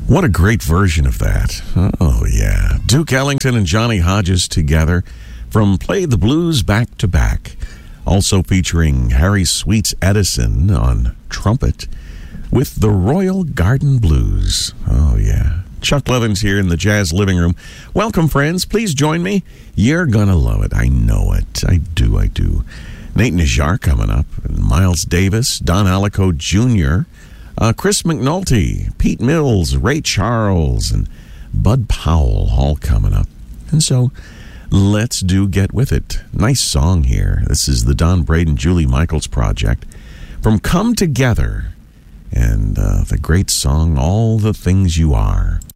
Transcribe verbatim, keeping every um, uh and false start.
What a great version of that. Oh, yeah. Duke Ellington and Johnny Hodges together from Play the Blues Back to Back. Also featuring Harry Sweets Edison on trumpet with the Royal Garden Blues. Oh, yeah. Chuck Levins here in the Jazz Living Room. Welcome, friends. Please join me. You're gonna love it. I know it. I do, I do. Nate Najjar coming up, and Miles Davis, Don Allico Junior, uh, Chris McNulty, Pete Mills, Ray Charles, and Bud Powell all coming up. And so let's do Get With It. Nice song here. This is the Don Braden, Julie Michaels project from Come Together, and uh, the great song, All the Things You Are.